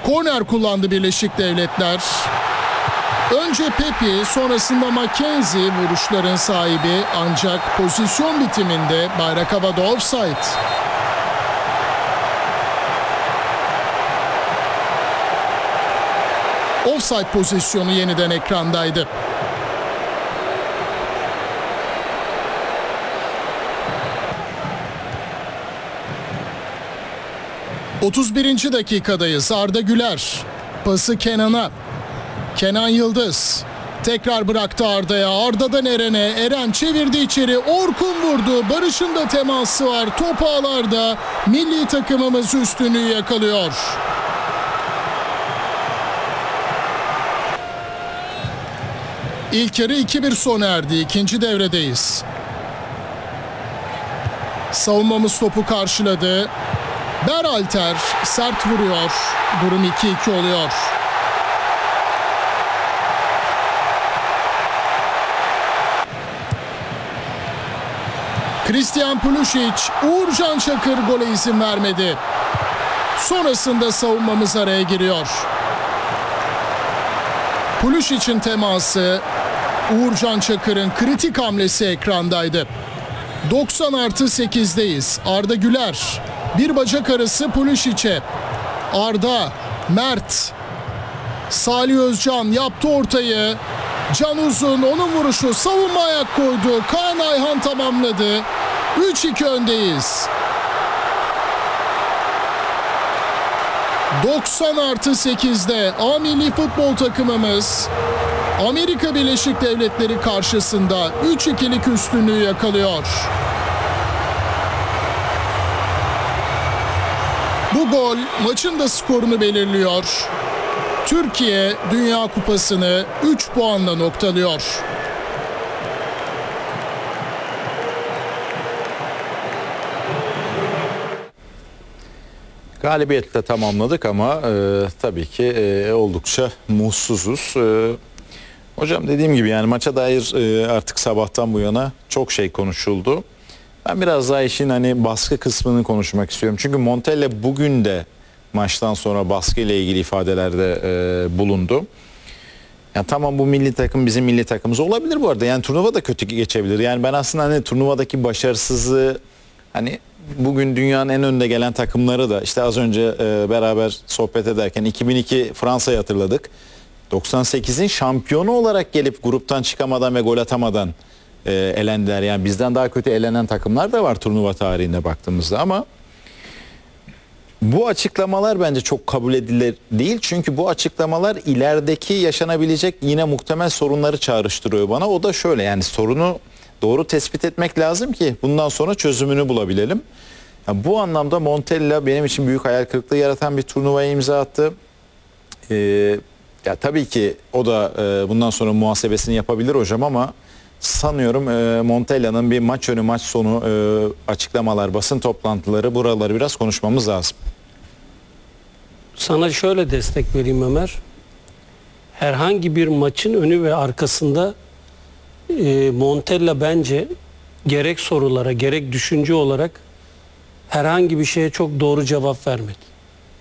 Korner kullandı Birleşik Devletler. Önce Pepi, sonrasında Mackenzie vuruşların sahibi, ancak pozisyon bitiminde bayrak havada offside. Offside pozisyonu yeniden ekrandaydı. ...31. dakikadayız. Arda Güler pası Kenan'a. Kenan Yıldız tekrar bıraktı Arda'ya. Arda'dan Eren'e. Eren çevirdi içeri. Orkun vurdu. Barış'ın da teması var. Top ağlarda. Milli takımımız üstünlüğü yakalıyor. İlk yarı 2-1 sona erdi. İkinci devredeyiz. Savunmamız topu karşıladı. Berhalter sert vuruyor. Durum 2-2 oluyor. Christian Pulisic, Uğurcan Çakır gole izin vermedi. Sonrasında savunmamız araya giriyor. Pulisic'in teması, Uğurcan Çakır'ın kritik hamlesi ekrandaydı. 90+8'deyiz. Arda Güler, bir bacak arası Pulisic'e. Arda, Mert, Salih Özcan yaptı ortayı. Can Uzun, onun vuruşu, savunma ayak koydu. Kaan Ayhan tamamladı. 3-2 öndeyiz. 90+8'de A milli futbol takımımız Amerika Birleşik Devletleri karşısında 3-2'lik üstünlüğü yakalıyor. Bu gol maçın da skorunu belirliyor. Türkiye Dünya Kupası'nı 3 puanla noktalıyor. Galibiyetle tamamladık ama tabii ki oldukça mutsuzuz. Hocam dediğim gibi yani maça dair artık sabahtan bu yana çok şey konuşuldu. Ben biraz daha işin hani baskı kısmını konuşmak istiyorum. Çünkü Montella bugün de maçtan sonra baskı ile ilgili ifadelerde bulundu. Yani tamam, bu milli takım bizim milli takımımız olabilir bu arada. Yani turnuva da kötü geçebilir. Yani ben aslında hani turnuvadaki başarısızlığı, hani bugün dünyanın en önde gelen takımları da işte az önce beraber sohbet ederken 2002 Fransa'yı hatırladık. 98'in şampiyonu olarak gelip gruptan çıkamadan ve gol atamadan elendiler. Yani bizden daha kötü elenen takımlar da var turnuva tarihinde baktığımızda ama bu açıklamalar bence çok kabul edilir değil. Çünkü bu açıklamalar ilerideki yaşanabilecek yine muhtemel sorunları çağrıştırıyor bana. O da şöyle, yani sorunu doğru tespit etmek lazım ki bundan sonra çözümünü bulabilelim. Yani bu anlamda Montella benim için büyük hayal kırıklığı yaratan bir turnuvaya imza attı. Ya tabii ki o da bundan sonra muhasebesini yapabilir hocam ama sanıyorum Montella'nın bir maç önü maç sonu açıklamalar, basın toplantıları, buraları biraz konuşmamız lazım. Sana şöyle destek vereyim Ömer. Herhangi bir maçın önü ve arkasında Montella bence gerek sorulara gerek düşünce olarak herhangi bir şeye çok doğru cevap vermedi.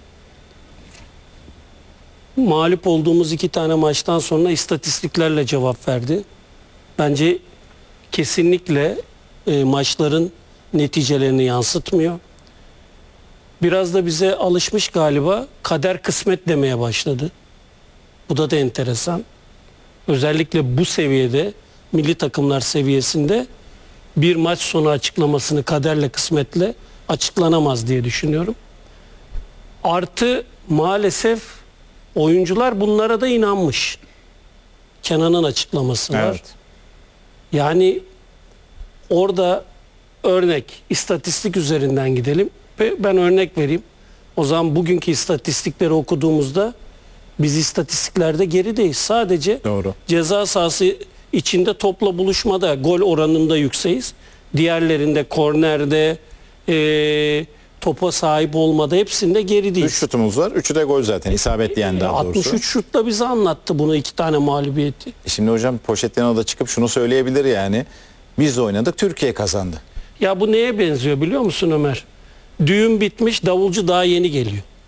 Mağlup olduğumuz 2 tane maçtan sonra istatistiklerle cevap verdi. Bence kesinlikle maçların neticelerini yansıtmıyor. Biraz da bize alışmış galiba, kader kısmet demeye başladı. Bu da enteresan. Özellikle bu seviyede, milli takımlar seviyesinde bir maç sonu açıklamasını kaderle kısmetle açıklanamaz diye düşünüyorum. Artı maalesef oyuncular bunlara da inanmış. Kenan'ın açıklaması var. Evet. Yani orada örnek, istatistik üzerinden gidelim. Ben örnek vereyim. O zaman bugünkü istatistikleri okuduğumuzda biz istatistiklerde gerideyiz. Sadece Doğru. ceza sahası içinde topla buluşmada gol oranında yükseğiz. Diğerlerinde kornerde, topa sahip olmada hepsinde gerideyiz. 3 şutumuz var. 3'ü de gol zaten. İsabetli yani daha doğrusu. 63 şutla bize anlattı bunu, 2 tane mağlubiyeti. Şimdi hocam Pochettino da çıkıp şunu söyleyebilir yani. Biz oynadık, Türkiye kazandı. Ya bu neye benziyor biliyor musun Ömer? Düğün bitmiş, davulcu daha yeni geliyor.